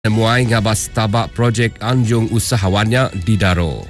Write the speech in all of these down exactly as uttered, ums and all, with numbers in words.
Muai ngabas tabak projek anjung usahawannya di Daro.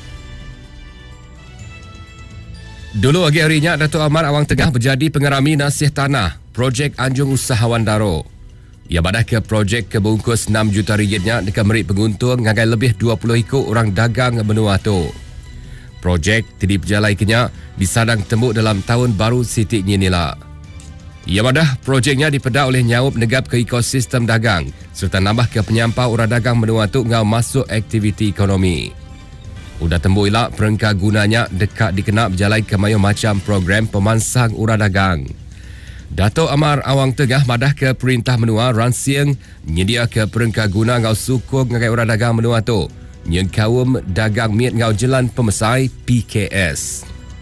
Dulu agi harinya Datuk Amar Awang Tengah berjadi pengerami nasih tanah projek anjung usahawan Daro. Ia badah ke projek kebungkus enam juta ringgitnya dekat merit penguntung ngagai lebih dua puluh ikut orang dagang benua tu. Projek tidi berjalai kenya disadang tembuk dalam tahun baru sitiknya nila. Ia badah projeknya dipedak oleh nyawup negap ke ekosistem dagang serta nambah ke penyampau orang dagang benua tu ngau masuk aktiviti ekonomi. Udah tembuk ilak perengka gunanya dekat dikenal berjalai ke mayu macam program pemansang orang dagang. Datuk Amar Awang Tengah madah ke perintah menua ransiang nyedia ke perengka guna ngau sukung ngagai orang dagang menua tu. Yang kaum dagang miat ngau jalan pemesai P K S.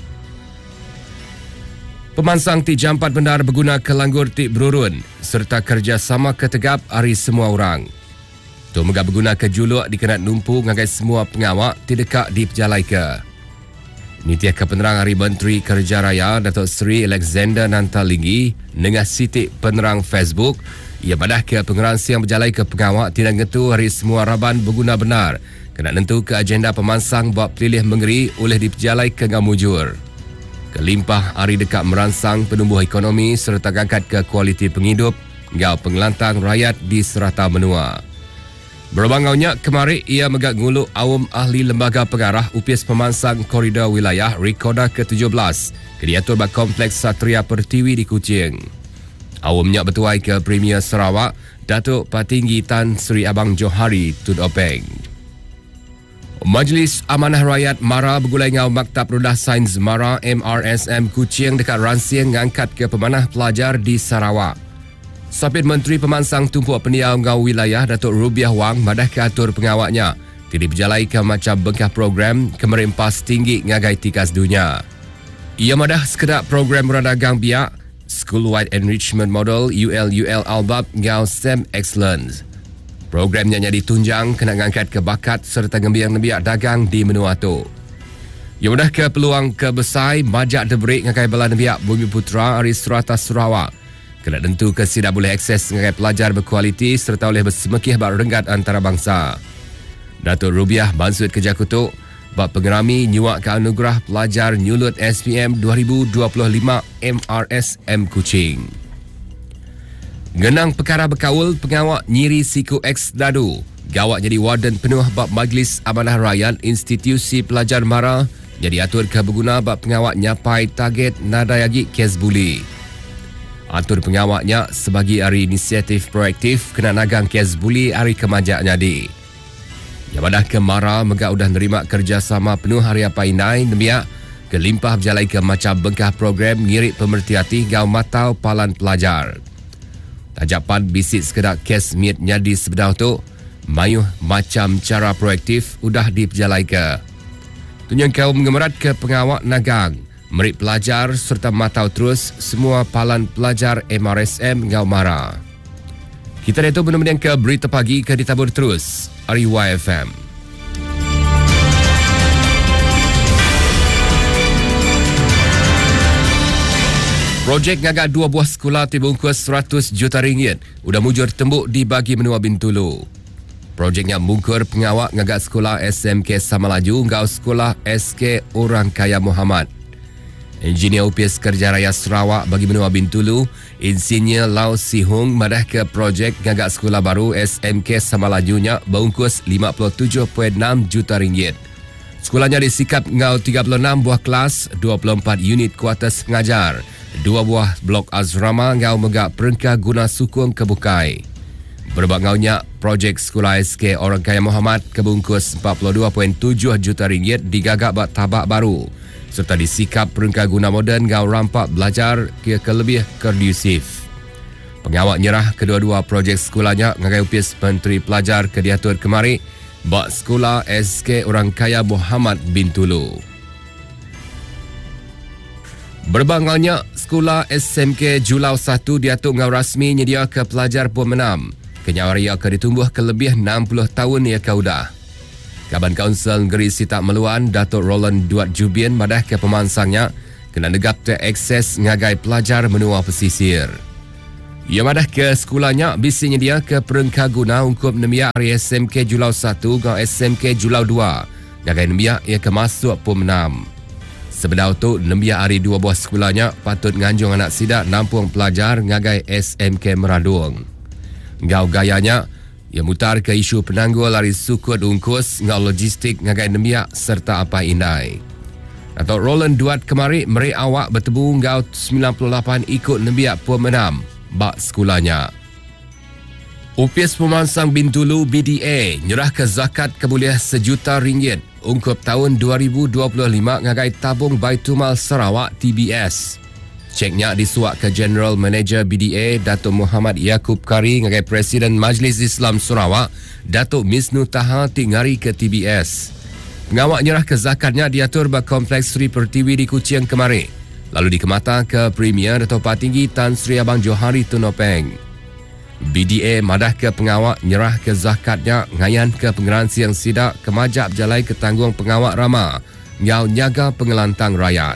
Pemansang ti jampat benar berguna ke langgur ti berurun serta kerjasama ketegap hari semua orang. Tu megak berguna ke juluk dikenat numpu ngagai semua pengawak ti dekat di pejalai ke. Nitia ke penerang Hari Menteri Kerja Raya Datuk Seri Alexander Nantalingi nengah sitik penerang Facebook ia badah ke pengeransi yang berjalai ke pengawak tidak ngetu hari semua raban berguna benar kena nentu ke agenda pemansang buat pilih mengeri oleh dipejalai ke ngamujur. Kelimpah hari dekat merangsang penumbuh ekonomi serta gangkat ke kualiti penghidup ngau pengelantang rakyat di serata menua. Berbangaunya kemarin ia megak nguluk awam ahli lembaga pengarah U P S Pemansang Koridor Wilayah Rekoda ke tujuh belas ke diatur bak Kompleks Satria Pertiwi di Kuching. Awamnya bertuai ke Premier Sarawak Datuk Patinggi Tan Sri Abang Johari Tun Openg. Majlis Amanah Rakyat Mara bergulai ngau Maktab Rudah Sains Mara M R S M Kuching dekat ransiang ngangkat ke pemanah pelajar di Sarawak. Sapit Menteri Pemansang Tumpuk Pendiau ngau wilayah Datuk Rubiah Wang madah ke atur pengawaknya tidak berjalai ke macam bengkah program kemerempas tinggi ngagai tikas dunia. Ia madah sekedar program radagang biak School Wide Enrichment Model U L U L Albab ngau S T E M Excellence. Programnya jadi tunjang kena ngangkat ke bakat serta ngembiang-ngembiak dagang di menua tu. Ia mudah ke peluang ke besai majak debrik ngagai bala nembiak Bumi Putra hari Serata Sarawak. Kena tentu ke sida boleh akses ngagai pelajar berkualiti serta oleh bersemekih bak renggat antarabangsa. Datuk Rubiah Bansud Kerja Kutuk bak pengerami nyuak ke anugerah pelajar nyulut S P M dua ribu dua puluh lima M R S M Kuching. Genang perkara berkawal pengawak Nyiri Siku X Dadu. Gawak jadi warden penuh bab Majlis Amanah Rakyat Institusi Pelajar Mara jadi atur ke berguna bab pengawak nyapai target nadayagi kes buli. Atur pengawaknya sebagai hari inisiatif proaktif kena nagang kes buli hari kemajak nyadi. Yabadah ke Mara megak udah nerima kerjasama penuh hari apa inai nemiak kelimpah berjalai ke macam bengkah program ngirik pemerti hati gau matau palan pelajar. Tajapan bisik sekedar kes miat nyadi sebedah tu mayuh macam cara proaktif udah diperjalai ke. Tunyang kaum mengemerat ke pengawak nagang, merit pelajar serta matau terus semua palan pelajar M R S M ngau Mara. Kita itu benar-benar ke berita pagi ke ditabur terus R Y F M. Projek ngagak dua buah sekolah dibungkus seratus juta ringgit udah mujur tembuk dibagi menua Bintulu. Projeknya mungkur pengawak ngagak sekolah S M K Samalaju ngau sekolah S K Orang Kaya Muhammad. Engineer U P S Kerja Raya Sarawak bagi menua Bintulu, Insinyur Lau Sihung madah ke projek ngagak sekolah baru S M K Samalajunya bungkus lima puluh tujuh perpuluhan enam juta ringgit. Sekolahnya disikap ngau tiga puluh enam buah kelas, dua puluh empat unit kuartus pengajar, dua buah blok asrama ngau megak perengka guna sukung kebukai. Berbangaunya projek sekolah S K Orang Kaya Muhammad kebungkus empat puluh dua perpuluhan tujuh juta ringgit digagak bak tabak baru serta disikap perengka guna moden ngau rampak belajar ke lebih kondusif. Pengawak nyerah kedua-dua projek sekolahnya ngagai U P S Menteri Pelajar ke diatur kemari bak sekolah S K Orang Kaya Muhammad Bintulu. Berbangaunya sekolah S M K Julau satu diatur ngau rasmi nyedia ke pelajar pemenam. Kenyawaria akan ditumbuh ke lebih enam puluh tahun ia kaudah. Kaban Kaunsil Negeri Sitak Meluan Datuk Roland Duat Jubian madah ke pemansangnya kena negap terakses ngagai pelajar menua pesisir. Ia madah ke sekolahnya bisinya dia ke perengka guna ungkup nemiak hari S M K Julau satu dan S M K Julau dua. Ngagai nemiak ia ke masuk pom enam. Sebenarnya tu nemiak hari dua buah sekolahnya patut nganjung anak sidak nampung pelajar ngagai S M K Meradung. Ngau gayanya ia mutar ke isu penanggul hari sukut ungkus ngau logistik ngagai nemiak serta apa indai. Atau Roland Duat kemari meri awak bertemu ngau sembilan puluh lapan ikut nemiak pom enam. Bak sekolahnya. U P S Pemansang Bintulu B D A nyerah ke zakat kebuliah sejuta ringgit ungkup tahun dua ribu dua puluh lima ngagai tabung Baitumal Sarawak T B S. Ceknya disuak ke General Manager B D A Datuk Muhammad Yaakob Kari ngagai Presiden Majlis Islam Sarawak Datuk Misnu Taha tingari ke T B S. Pengawak nyerah ke zakatnya diatur bak Kompleks Sri Pertiwi di Kuching kemari. Lalu dikemata ke Premier Dato' Patinggi Tan Sri Abang Johari Tunopeng. B D A madah ke pengawak nyerah ke zakatnya ngayan ke pengeransi yang sidak kemajak berjalai ke tanggung pengawak rama ngau nyaga pengelantang rakyat.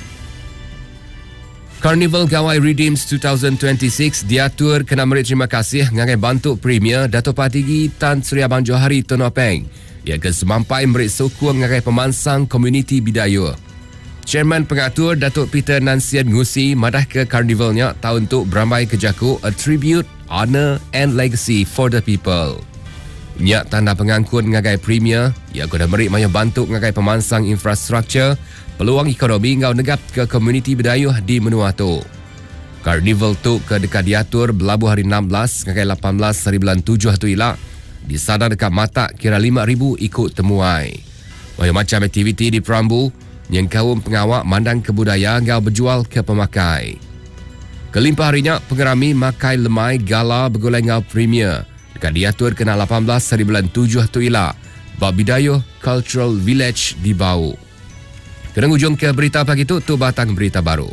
Carnival Gawai Redeems dua ribu dua puluh enam diatur kena meri terima kasih ngagai bantu Premier Dato' Patinggi Tan Sri Abang Johari Tunopeng. Ia ke semampai meri sokong ngagai pemansang komuniti Bidayuh. Chairman pengatur Datuk Peter Nansian Ngusi madah ke karnivalnya tahun tu beramai kejaku a tribute, honor and legacy for the people. Nyak tanda pengangkut ngagai premier, ia guna merik maya bantu ngagai pemansang infrastruktur, peluang ekonomi ngau negap ke komuniti Bidayuh di menua tu. Karnival tu ke dekat diatur berlabuh hari enam belas ngagai lapan belas hari bulan tujuh tu ilak, di sana dekat mata kira lima ribu ikut temuai. Maya macam aktiviti di Perambu, yang kaum pengawak mandang kebudayaan ngau berjual ke pemakai. Kelimpah harinya pengerami makai lemai gala bergulai ngau premier dekat diatur kena lapan belas hari bulan tujuh tu ilak bab Bidayuh Cultural Village di Bau. Kena ujung ke berita pagi tu tu batang berita baru.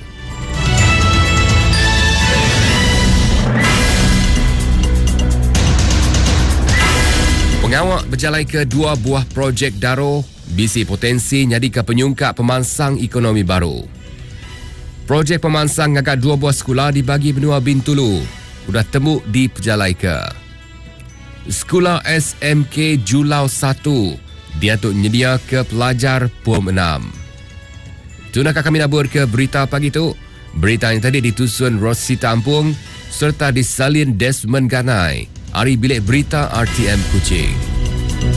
Pengawak berjalai ke dua buah projek daro bisi potensi nyadi ke penyungkap pemansang ekonomi baru. Projek pemansang ngagak dua buah sekolah dibagi benua Bintulu sudah temu di pejalai ke. Sekolah S M K Julau satu dia tu nyedia ke pelajar pom enam. Tunakah kami nabur ke berita pagi tu? Berita yang tadi ditusun Rosita Ampung serta disalin Desmond Ganai. Hari Bilik Berita R T M Kuching.